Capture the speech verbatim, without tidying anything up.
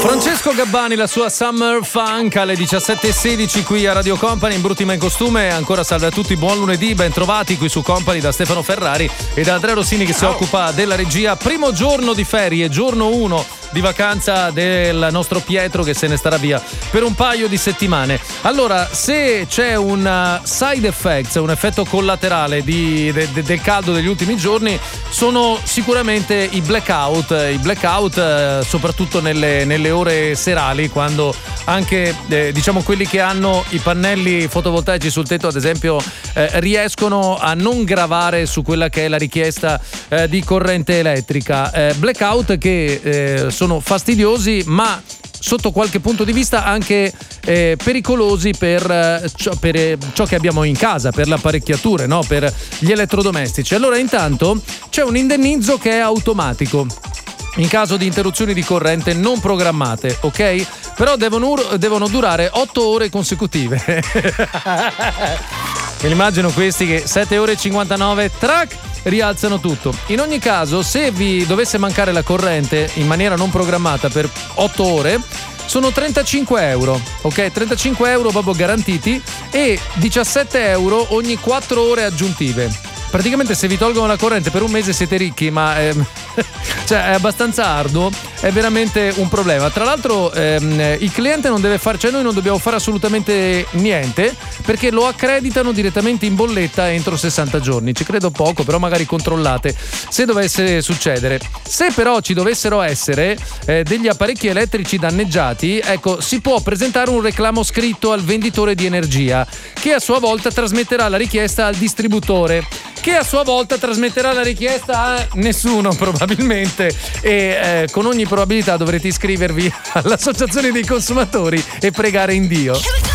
Francesco Gabbani, la sua Summer Funk alle diciassette e sedici qui a Radio Company in Brutti ma in costume. Ancora salve a tutti, buon lunedì, ben trovati qui su Company da Stefano Ferrari e da Andrea Rossini che si occupa della regia. Primo giorno di ferie, giorno uno di vacanza del nostro Pietro che se ne starà via per un paio di settimane. Allora, se c'è un side effect, un effetto collaterale di, de, de, del caldo degli ultimi giorni, sono sicuramente i blackout, i blackout eh, soprattutto nelle, nelle ore serali, quando anche eh, diciamo quelli che hanno i pannelli fotovoltaici sul tetto, ad esempio, eh, riescono a non gravare su quella che è la richiesta eh, di corrente elettrica. Eh, blackout che eh, sono fastidiosi, ma sotto qualche punto di vista anche eh, pericolosi per, eh, ciò, per eh, ciò che abbiamo in casa, per le apparecchiature, no? Per gli elettrodomestici. Allora, intanto c'è un indennizzo che è automatico in caso di interruzioni di corrente non programmate, ok? Però devono, devono durare otto ore consecutive. Me l'immagino questi che sette ore e cinquantanove, track, rialzano tutto. In ogni caso, se vi dovesse mancare la corrente in maniera non programmata per otto ore, sono trentacinque euro, ok? trentacinque euro proprio garantiti e diciassette euro ogni quattro ore aggiuntive. Praticamente se vi tolgono la corrente per un mese siete ricchi, ma ehm, cioè è abbastanza arduo, è veramente un problema. Tra l'altro ehm, il cliente non deve fare, cioè noi non dobbiamo fare assolutamente niente, perché lo accreditano direttamente in bolletta entro sessanta giorni. Ci credo poco, però magari controllate se dovesse succedere. Se però ci dovessero essere eh, degli apparecchi elettrici danneggiati, ecco, si può presentare un reclamo scritto al venditore di energia, che a sua volta trasmetterà la richiesta al distributore, che a sua volta trasmetterà la richiesta a nessuno probabilmente, e eh, con ogni probabilità dovrete iscrivervi all'associazione dei consumatori e pregare in Dio.